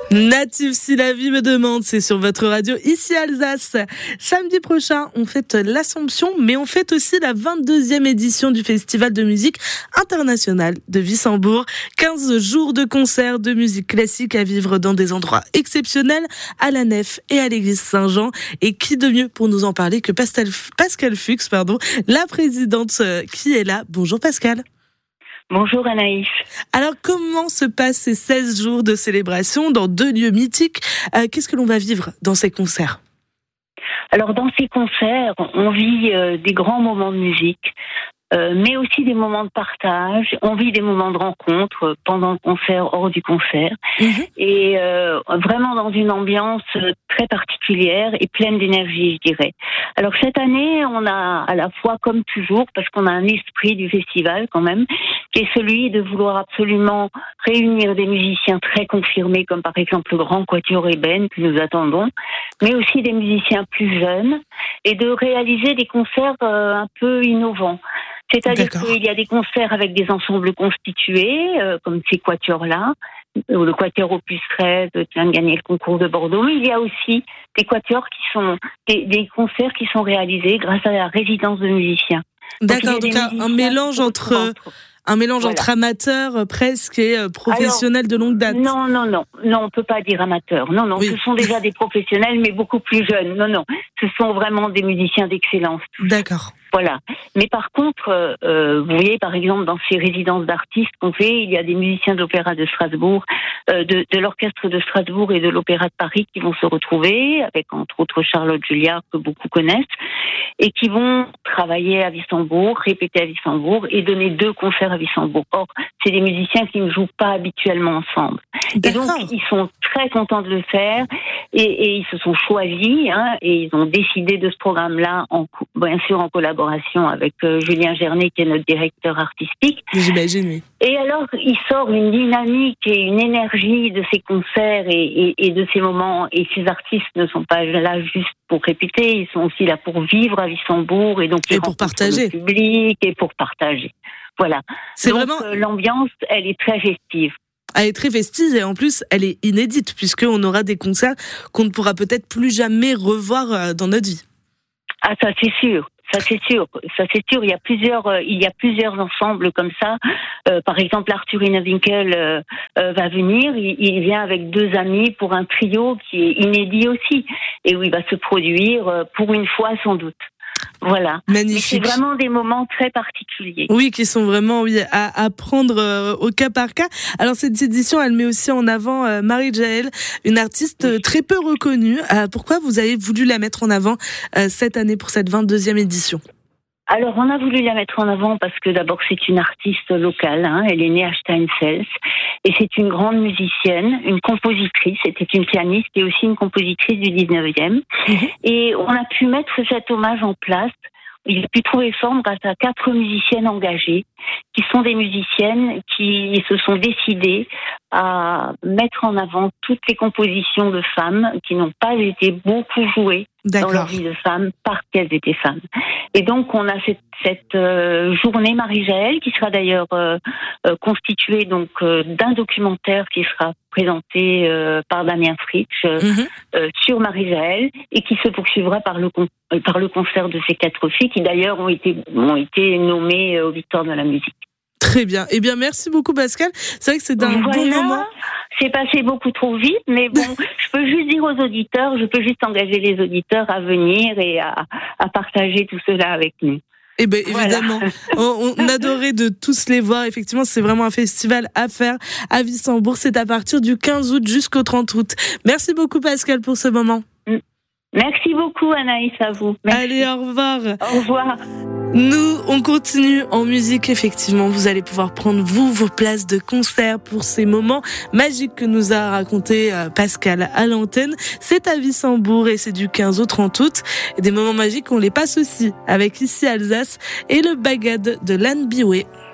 Natif si la vie me demande, c'est sur votre radio ici Alsace. Samedi prochain, on fête l'Assomption, mais on fête aussi la 22e édition du Festival de musique internationale de Wissembourg. 15 jours de concerts de musique classique à vivre dans des endroits exceptionnels, à la Nef et à l'église Saint-Jean. Et qui de mieux pour nous en parler que Pascal Fuchs, la présidente qui est là. Bonjour Pascal. Bonjour Anaïs. Alors comment se passent ces 16 jours de célébration dans 2 lieux mythiques ? Qu'est-ce que l'on va vivre dans ces concerts ? Alors dans ces concerts, on vit des grands moments de musique, mais aussi des moments de partage. On vit des moments de rencontre pendant le concert, hors du concert, et vraiment dans une ambiance très particulière et pleine d'énergie, je dirais. Alors cette année, on a à la fois, comme toujours, parce qu'on a un esprit du festival quand même, qui est celui de vouloir absolument réunir des musiciens très confirmés, comme par exemple le Grand Quatuor Ébène que nous attendons, mais aussi des musiciens plus jeunes, et de réaliser des concerts un peu innovants. C'est-à-dire qu'il y a des concerts avec des ensembles constitués, comme ces quatuors-là, ou le quatuor Opus 13 qui vient de gagner le concours de Bordeaux. Mais il y a aussi des quatuors qui sont des concerts qui sont réalisés grâce à la résidence de musiciens. D'accord, donc un mélange entre amateurs presque et professionnels de longue date. Non, on peut pas dire amateurs. Non, oui. Ce sont déjà des professionnels, mais beaucoup plus jeunes. Non, ce sont vraiment des musiciens d'excellence. D'accord. Voilà. Mais par contre, vous voyez, par exemple, dans ces résidences d'artistes qu'on fait, il y a des musiciens de l'Opéra de Strasbourg, de l'Orchestre de Strasbourg et de l'Opéra de Paris qui vont se retrouver, avec entre autres Charlotte Julliard, que beaucoup connaissent, et qui vont travailler à Wissembourg, répéter à Wissembourg et donner 2 concerts à Wissembourg. Or, c'est des musiciens qui ne jouent pas habituellement ensemble. D'accord. Et donc, ils sont très contents de le faire et ils se sont choisis et ils ont décidé de ce programme-là, bien sûr en collaboration avec Julien Gernet, qui est notre directeur artistique. J'imagine, oui. Et alors, il sort une dynamique et une énergie de ces concerts et de ces moments. Et ces artistes ne sont pas là juste pour répéter, ils sont aussi là pour vivre à Wissembourg et donc pour partager le public et pour partager. Voilà. C'est donc, vraiment l'ambiance, elle est très festive. Elle est très festive et en plus, elle est inédite puisqu'on aura des concerts qu'on ne pourra peut-être plus jamais revoir dans notre vie. Ah, ça c'est sûr. Il y a plusieurs ensembles comme ça. Par exemple, Arthur Hinewinkel va venir. Il vient avec 2 amis pour un trio qui est inédit aussi et où il va se produire pour une fois sans doute. Voilà. Magnifique. Mais c'est vraiment des moments très particuliers. Oui, qui sont vraiment à prendre au cas par cas. Alors cette édition, elle met aussi en avant Marie-Jaël, une artiste très peu reconnue. Pourquoi vous avez voulu la mettre en avant cette année pour cette 22e édition ? Alors, on a voulu la mettre en avant parce que d'abord, c'est une artiste locale. Elle est née à Steinfels et c'est une grande musicienne, une compositrice. C'était une pianiste et aussi une compositrice du 19e. Et on a pu mettre cet hommage en place. Il a pu trouver forme grâce à 4 musiciennes engagées, qui sont des musiciennes qui se sont décidées à mettre en avant toutes les compositions de femmes qui n'ont pas été beaucoup jouées dans leur vie de femme parce qu'elles étaient femmes. Et donc on a cette journée Marie-Jaël qui sera d'ailleurs constituée donc d'un documentaire qui sera présenté par Damien Fritsch sur Marie-Jaël et qui se poursuivra par le concert de ces 4 filles qui d'ailleurs ont été nommées aux Victoires de la musique. Très bien. Eh bien, merci beaucoup Pascal. C'est vrai que c'est un bon moment. C'est passé beaucoup trop vite, mais bon, je peux juste engager les auditeurs à venir et à partager tout cela avec nous. Eh bien, évidemment, on adorait de tous les voir. Effectivement, c'est vraiment un festival à faire à Wissembourg. C'est à partir du 15 août jusqu'au 30 août. Merci beaucoup Pascal pour ce moment. Merci beaucoup Anaïs, à vous. Merci. Allez, au revoir. Au revoir. Nous, on continue en musique, effectivement. Vous allez pouvoir prendre, vos places de concert pour ces moments magiques que nous a raconté Pascal à l'antenne. C'est à Wissembourg et c'est du 15 au 30 août. Et des moments magiques, on les passe aussi avec ici Alsace et le Bagad de l'Anne Bioué.